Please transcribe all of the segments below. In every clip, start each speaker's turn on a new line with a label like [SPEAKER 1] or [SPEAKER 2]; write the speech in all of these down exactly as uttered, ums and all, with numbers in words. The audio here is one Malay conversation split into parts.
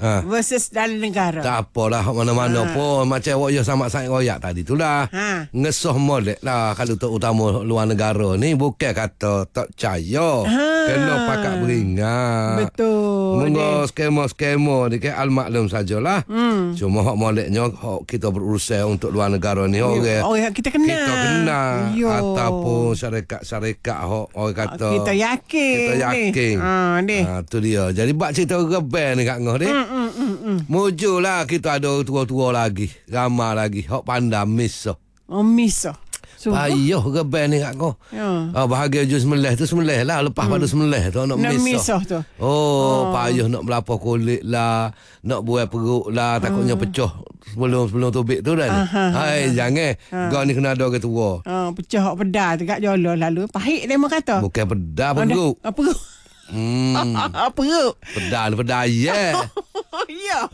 [SPEAKER 1] ha.
[SPEAKER 2] versus dalam negara.
[SPEAKER 1] Tak apalah mana-mana ha. pun macam awak ya sama sangat royak tadi tu lah. Ha. Ngesoh molek lah kalau terutama luar negara ni bukan kata tak percaya. Ha. Kena pakak beringat.
[SPEAKER 2] Betul.
[SPEAKER 1] Munggo skema-skema ni ke al-maklum sajalah. Hmm. Cuma hak moleknya hak kita berurusan untuk luar negara ni orang.
[SPEAKER 2] Oh, kita kenal.
[SPEAKER 1] Kita kenal
[SPEAKER 2] Yo.
[SPEAKER 1] ataupun syarikat-syarikat hak orang kata
[SPEAKER 2] kita yakin.
[SPEAKER 1] Kita yakin.
[SPEAKER 2] Ha ni.
[SPEAKER 1] Ha tu dia. Jadi bab cerita rebel ni Kak Ngoh ni. Hmm, hmm, hmm, hmm. Mujulah kita ada tua-tua lagi, ramai lagi hak pandai miso.
[SPEAKER 2] Oh miso.
[SPEAKER 1] Payuh rebel ni Kak Ngoh. Ya. Oh, bahagia jus semelih tu semelih lah. Lepas hmm. pada semelih tu nak miso.
[SPEAKER 2] tu.
[SPEAKER 1] Oh, oh, payuh nak melapor kulit lah, nak buat perut lah, takutnya hmm. pecah sebelum sebelum tubik tu dah ni. Hai, jangan. Ha. Kau ni kena ada orang tua.
[SPEAKER 2] Oh, pecah hak pedas dekat jolo lalu. Pahit dia kata.
[SPEAKER 1] Bukan pedas perut.
[SPEAKER 2] Apa perut?
[SPEAKER 1] Hmm.
[SPEAKER 2] Perut.
[SPEAKER 1] Pedas pedas ya.
[SPEAKER 2] Ya.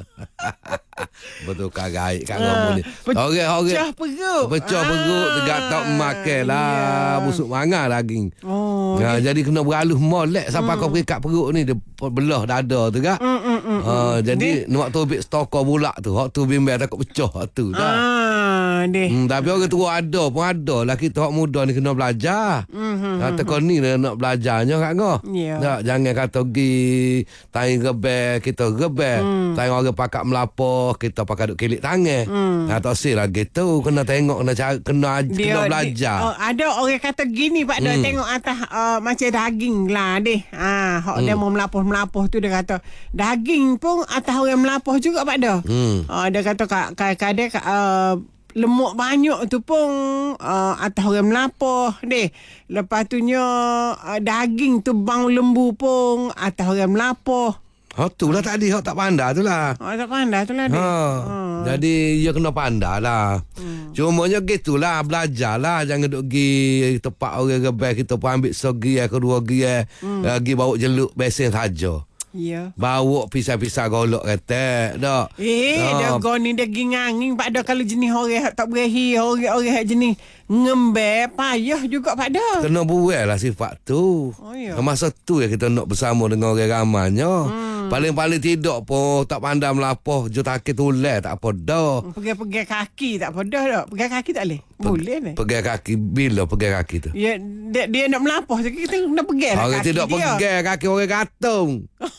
[SPEAKER 1] Betul kagai Kak Ngoh ni. Orang-orang
[SPEAKER 2] pecah perut.
[SPEAKER 1] Pecah perut tegak tak makan lah. Yeah. Busuk mangar daging. Oh. Ya, okay. Jadi kena beralus molek sampai mm. kau perikat perut ni dia belah dada tu Kak. Mm, mm, mm, uh, jadi nak tubik stokor pula tu. Hak tu bimbang takut pecah hak tu dah. Ah, hmm, tapi orang tua ada pun ada lah kita hak muda ni kena belajar. Mm-hmm. Kata kau ni nak belajarnya Kak Ngoh. Yeah. Tak, jangan kata pergi tai rebel kita rebel. Mm. Tai orang pakak melapor kita pakai duk kilik tangan. Hmm. Nah, tak sih lah gitu. Kena tengok, kena cara, kena, dia, kena belajar.
[SPEAKER 2] Dia, oh, ada orang kata gini Pak, hmm. tengok atas uh, macam daging lah deh. Ah, hak hmm. dia mau melapor-melapor tu dia kata daging pun atas orang melapor juga Pak dah. Hmm. Uh, dia kata kadang-kadang uh, lemuk banyak tu pun uh, atas orang melapor deh. Lepas tu nya uh, daging tu bang lembu pun atas orang melapor.
[SPEAKER 1] Oh tu lah tadi hok tak pandai tu lah.
[SPEAKER 2] Oh tak pandai tu lah dia. Ha.
[SPEAKER 1] Ha. Jadi dia kena pandai lah. Hmm. Cumanya gitulah belajarlah jangan duk pergi tempat orang rebel kita pun ambil segi kedua gear hmm. lagi bawa jeluk besen saja. Ya. Bawa pisah-pisah golok kata dak.
[SPEAKER 2] Eh dah go ni daging angin Pak dah kalau jenis orang tak berahi orang-orang jenis ngembe payah juga Pak dah.
[SPEAKER 1] Kena buat lah sifat tu. Oh, ya. Masa tu ya kita nak bersama dengan orang ramanya. Hmm. Paling-paling tidak pun tak pandai melapor je takut tulis tak apa dah.
[SPEAKER 2] Pegang-pegang kaki tak apa dah dak. Pegang kaki tak boleh. Boleh ni.
[SPEAKER 1] Pegang kaki bila pegang kaki tu?
[SPEAKER 2] Ya dia, dia nak melapor jadi kita nak pegang lah
[SPEAKER 1] kaki dia. Orang tidak pegang kaki orang gantung.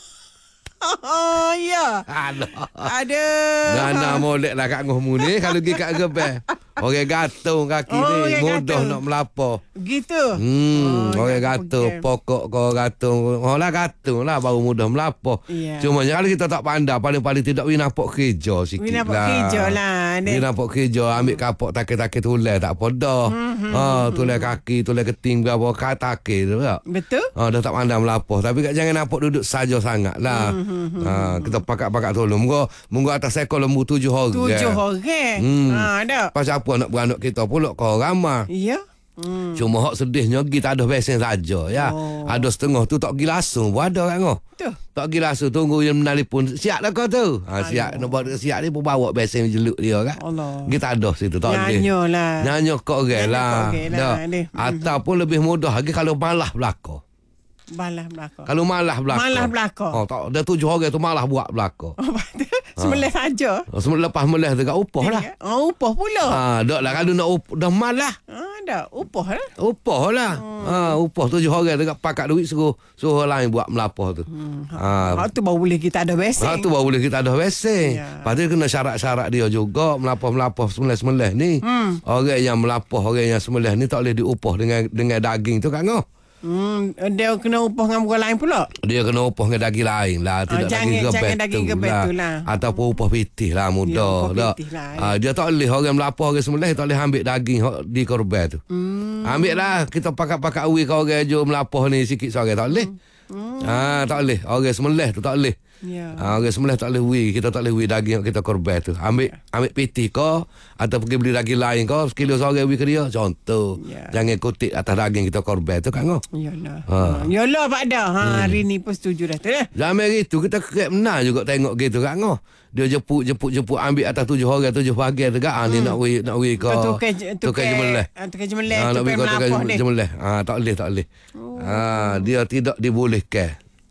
[SPEAKER 2] Oh ya.
[SPEAKER 1] Aduh.
[SPEAKER 2] Aduh.
[SPEAKER 1] Nana molek lah Kak Ngoh mu ni kalau pergi kat rebel. Orang gantung kaki oh, ni mudah gantung. Nak melapor.
[SPEAKER 2] Gitu.
[SPEAKER 1] Hmm, oh, orang gantung pokok kau gantung. Oh lah gantung lah baru mudah melapor. Yeah. Cuma kalau kita tak pandai paling-paling tidak win nampak kerja sikit lah.
[SPEAKER 2] Win nampak kerja lah.
[SPEAKER 1] Win nampak kerja ambil kapok takik-takik tulis tak apa dah. Mm-hmm. Ha, tulis kaki, tulis keting berapa kata takik tu tak.
[SPEAKER 2] Betul.
[SPEAKER 1] Ha, dah tak pandai melapor tapi jangan nampak duduk saja sangat lah. Mm-hmm. Ha, kita pakat-pakat tolong. Moga moga atas ekor lembu tujuh orang.
[SPEAKER 2] Tujuh orang.
[SPEAKER 1] Hmm.
[SPEAKER 2] Ha, ada.
[SPEAKER 1] Pasal apa nak beranak kita pula kau ramah.
[SPEAKER 2] Ya. Hmm.
[SPEAKER 1] Cuma hak sedihnya kita ada besen saja ya. Oh. Ada setengah tu tak pergi langsung pun ada Kak Ngoh. Betul. Tak pergi langsung tunggu yang menelpon. Siap dah kau tu. Ha, siap nak buat siap ni pun bawa besen jeluk dia kan. Allah. Kita ada situ tak boleh.
[SPEAKER 2] Nyanyolah.
[SPEAKER 1] Nyanyo kok orang lah. lah. Ataupun lebih mudah lagi kalau malah belaka.
[SPEAKER 2] Malah belaka.
[SPEAKER 1] Kalau malah belaka.
[SPEAKER 2] Malah belaka.
[SPEAKER 1] Oh tak ada tujuh orang tu malah buat belaka.
[SPEAKER 2] Oh betul. Semelih ha. saja.
[SPEAKER 1] Oh, semelih lepas melih dekat upah lah.
[SPEAKER 2] Oh upah pula.
[SPEAKER 1] Ha dak lah kalau nak upah dah malah.
[SPEAKER 2] Ha dak upah lah.
[SPEAKER 1] Upah lah. Hmm. Ha upah tujuh orang dekat pakat duit suruh suruh lain buat melapor tu. Hmm. Ha.
[SPEAKER 2] Ha tu baru boleh kita ada besen.
[SPEAKER 1] Ha tu baru boleh kita ada besen. Ya. Padahal kena syarat-syarat dia juga melapor-melapor semelih-semelih ni. Hmm. Orang yang melapor orang yang semelih ni tak boleh diupah dengan dengan daging tu Kak Ngoh.
[SPEAKER 2] Hmm, dia kena upah dengan orang lain pula.
[SPEAKER 1] Dia kena upah dengan daging lain lah. Tidak oh, daging gebet daging tu lah. lah. Ataupun upah pitih lah mudah. Ya, lah. Ha, dia tak boleh orang melapor orang semelih tak boleh ambil daging di korban tu. Hmm. Ambil lah kita pakat-pakat uwi kau orang je melapor ni sikit seorang tak boleh. Hmm. Ha, tak boleh. Orang semelih tu tak boleh. Ya. Ha, orang semelih tak boleh wi, kita tak boleh wi daging kita korban tu. Ambil ya. ambil pitih kau atau pergi beli daging lain kau sekilo seorang wi ke dia contoh. Ya. Jangan kutip atas daging kita korban tu Kak Ngoh.
[SPEAKER 2] Yalah. Ha. Yalah Pak dah. Ha hmm. hari ni pun setuju dah tu eh.
[SPEAKER 1] Zaman itu kita kerap benar juga tengok gitu Kak Ngoh. Dia jepuk jepuk jepuk ambil atas tujuh orang tujuh bahagian dekat ah ni hmm. nak wi nak wi kau.
[SPEAKER 2] Tukar tukar jemeleh. Tukar jemeleh.
[SPEAKER 1] Ha nak wi kau tukar jemeleh. Ha tak boleh tak boleh. Oh. Ha dia tidak dibolehkan.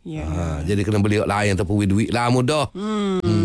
[SPEAKER 2] Ya.
[SPEAKER 1] Ha, jadi kena beli orang lain ataupun duit lah mudah.
[SPEAKER 2] Hmm.
[SPEAKER 1] Hmm.